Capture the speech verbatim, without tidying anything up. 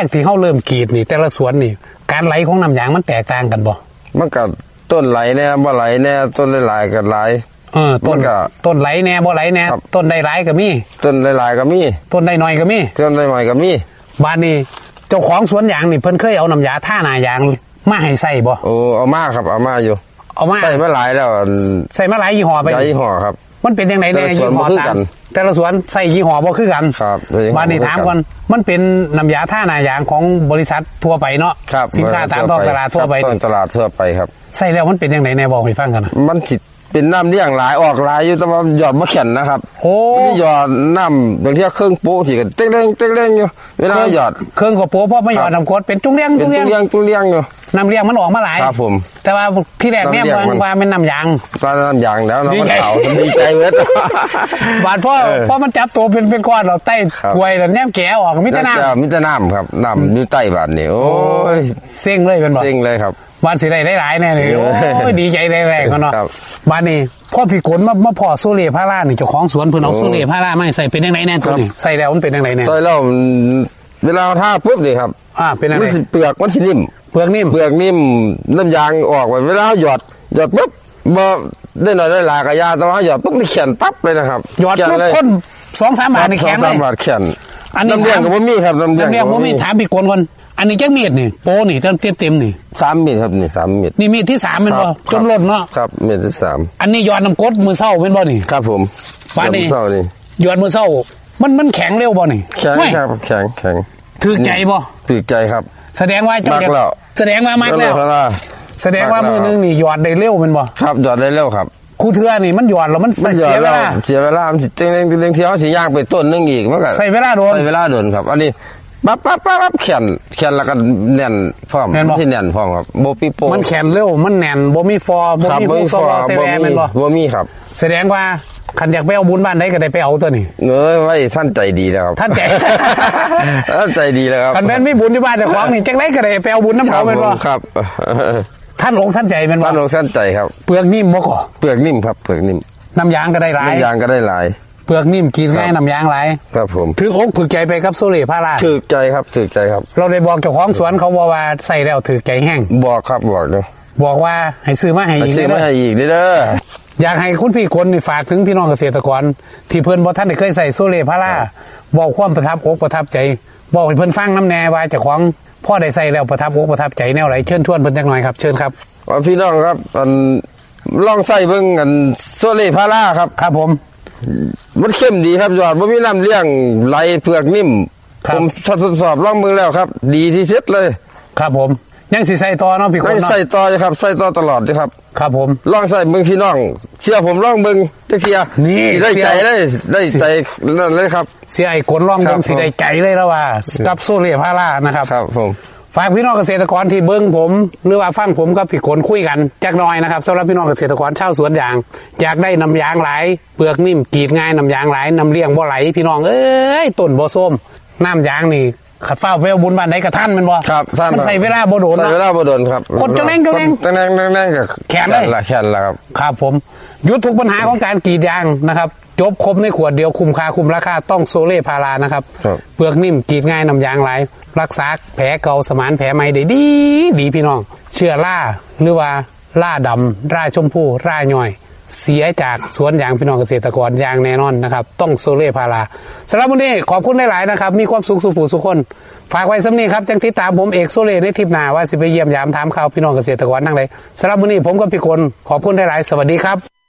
กที่เขาเริ่มกรีดนี่แต่ละสวนนี่การไหลของน้ำยางมันแตกต่างกันบ่มันก็ต้นไหลแน่บ่ไหลแน่ต้นหลายๆก็หลายเออต้นก็ต้นไหลแน่บ่ไหลแน่ต้นได้หลายก็มีต้นหลายๆก็มีต้นได้น้อยก็มีต้นได้น้อยก็มีบ้านนี้เจ้าของสวนยางนี่เพิ่นเคยเอาน้ำยาท่าหน้ายางมาให้ใส่บ่โอ้เอามาครับเอามาอยู่เอามาใส่มาหลายแล้วใส่มาหลายยี่ห้อไปยี่ห้อครับมันเป็นยังไงแน่ยี่ห้อต่างแต่ละสวนใส่ยี่ห้อบ่คือกันครับบ้านนี้ถามก่อนมันเป็นน้ำยาท่าหน้ายางของบริษัททั่วไปเนาะสินค้าตามท้องตลาดทั่วไปตลาดทั่วไปครับใส่แล้วมันเป็นยังไงแน่บอกให้ฟังกันนะมันสิเป็นน้ำเลี้ยงหลายออกหลายอยู่แต่ว่าหยอดมะเข็นนะครับโอ้หยอดน้ำบางทีเครื่องโป๊ที่กันเต้งเต้งเต้งเต้งอยู่เวลาหยอดเครื่องกับโป๊เพราะไม่หยอดน้ำกรดเป็นจุ้งเลี้ยงจุ้งเลี้ยงจุ้งเลี้ยงจุ้งเลี้ยงอยู่น้ำเลี้ยงมันออกมาหลายครับผมแต่ว่าที่แรกเนี่ยมันว่าเป็นน้ำยางว่าน้ำยางแล้วน้ำมันเก่าดีใจเว้ยบาดเพราะเพราะมันจับตัวเป็นเป็นก้อนเราไต้กวยแล้วเนี่ยแก่ออกมิตรน้ำมิตรน้ำครับน้ำอยู่ใต้บาดนี่โอ้ยเซ็งเลยเป็นบ่เซ็งเลยครับบ้านสีได้หลายๆแน่เลยโอ้ยดีใจแรงๆกันเนาะบ้านนี้พ่อพี่กลมามาพ่อโซเล่พารานี่เจ้าของสวนเพิ่นเอาโซเล่พาราไม่ใส่เป็นยังไงแน่ตัวนี้ใส่แล้วมันเป็นยังไงแน่ใส่แล้วเวลาท่าปุ๊บนี่ครับอ่าเป็นยังไงเปลือกมันสินิ่มเปลือกนิ่มเปลือกนิ่มน้ำยางออกเวลาหยอดหยอดปุ๊บบ่ได้หน่อยได้หลายกะยาแต่ว่าหยอดปุ๊บนี่แข็งปั๊บเลยนะครับหยอดปุ๊บพ่นสองสามบาทนี่แข็งเลยสองสามบาทแข็งอันนี้น้ำเลี้ยงกับบ่มีครับน้ำเลี้ยงกับบ่มีถามพี่กลก่อนอันนี้แค่มีดนี่โป้นี่เต็มเต็มเต็มนี่สามมีดครับนี่สามมีดนี่มีดที่สามเป็นบ่จนหล่นเนาะครับมีดที่สามอันนี้หยอดน้ำกรดมือเศร้าเป็นบ่นี่ครับผมบ้านนี้หยอดมือเศร้ามันมันแข็งเร็วบ่นี่แข็งครับแข็งแข็งถือใจบ่ถือใจครับแสดงว่าเจ้าเด็กแสดงว่ามากแล้วแสดงว่ามือนึงนี่หยอดได้เร็วเป็นบ่ครับหยอดได้เร็วครับคู่เทือนี่มันหยอดแล้วมันเสียเวลาเสียเวลามันสิเต็งเต็งเต็งเที่ยวสิย่างไปต้นนึงอีกมันก็ใส่เวลาโดนใส่เวลาโดนครับอันนี้ปั๊บปั๊บปั๊บปั๊บแขนแขนแล้วก็แน่นพร้อมที่แน่นพร้อมครับโบปีโปมันแขนเร็วมันแน่นโบมีฟอร์โบมีพวกซอเซเวร์เป็นบ่โบมีครับแสดงว่าขันอยากไปเอาบุญบ้านได้ก็ได้ไปเอาตัวนี้เงยไว้ท่านใจดีแล้วครับท่านใจท่านใจดีแล้วครับขันแม่นไม่บุญที่บ้านแต่ของนี่จังไรก็ได้ไปเอาบุญน้ำเขาเป็นบ่ครับท่านองค์ท่านใจเป็นบ่ท่านองค์ท่านใจครับเปลือกนิ่มบ่ก่อเปลือกนิ่มครับเปลือกนิ่มน้ำยางก็ได้หลายน้ำยางก็ได้หลายเปลือกนิ่มกินง่ายน้ำยางหลายครับผมถืออกถือใจไปครับโซเล่พาราถือใจครับถือใจครับเราได้บอกเจ้าของสวนเขาบอกว่าใส่แล้วถือใจแห้งบอกครับบอกเลยบอกว่าให้ซื้อมาให้อีกซื้อมาให้อีกเด้ออยากให้คุณพี่คนฝากถึงพี่น้องเกษตรกรที่เพิ่นบ่ท่านได้เคยใส่โซเล่พาราบอกความประทับอกประทับใจบอกให้เพิ่นฟังน้ำแน่ว่าเจ้าของพ่อได้ใส่แล้วประทับอกประทับใจแนวไหนเชิญชวนเพิ่นจักหน่อยครับเชิญครับพี่น้องครับลองใส่เบิ่งกันโซเล่พาราครับครับผมมันเข้มดีครับยอดบ่มีน้ำเลี้ยงไหลเปลือกนิ่มผมทดสอบลองมือแล้วครับดีที่สุดเลยครับผมยังสิใส่ต่อเนาะพี่คนเนาะใส่ต่อครับใส่ต่อตลอดเลยครับครับผมลองใส่เบิ่งพี่น้องเชื่อผมลองเบิ่งจักเที่ยนี่ได้ใจเลยได้ใจนั่นเลยครับเสียไอ้กลลองเบิ่งสิได้ใจเลยแล้วว่ากับโซเล่พารานะครับครับผมฝากพี่น้องเกษตรกรที่เบิ้งผมหรือว่าฟังผมกับพี่ขนคุยกันจักหน่อยนะครับสำหรับพี่น้องเกษตรกรชาวสวนยางอยากได้น้ำยางไหลเปลือกนิ่มกรีดง่ายน้ำยางไหลน้ำเลี้ยงบ่ไหลพี่น้องเอ้ยต้นบ่ส้มน้ำยางนี่ขัดฟ้าเวลบุญบ้านไหนกับท่านมันบ่ครับมันใส่เวลาบ่โดนใส่เวลาบ่โดนครับกดจังแรงจังแรงจังแรงจังแรงกับแขนเลยแขนแล้วครับครับผมยุดทุกปัญหาของการกรีดยางนะครับจบครบในขวดเดียวคุ้มค่าคุ้มราคาต้องโซเล่พารานะครับเปลือกนิ่มกรีดง่ายน้ำยางไหลรักษาแผลเก่าสมานแผลใหม่ได้ดีดีพี่น้องเชื้อราหรือว่าราดำราชมพูราหน่อยเสียจากสวนยางพี่น้องเกษตรกรอย่างแน่นอนนะครับต้องโซเล่พาราสำหรับวันนี้ขอบคุณหลายๆนะครับมีความสุขสุขผู้สุขคนฝากไว้สำนีครับจังติดตามผมเอกโซเล่ในทริปหน้าว่าสิไปเยี่ยมยามถามข่าวพี่น้องเกษตรกรทั้งหลายสำหรับวันนี้ผมกับพี่คนขอบคุณหลายๆสวัสดีครับ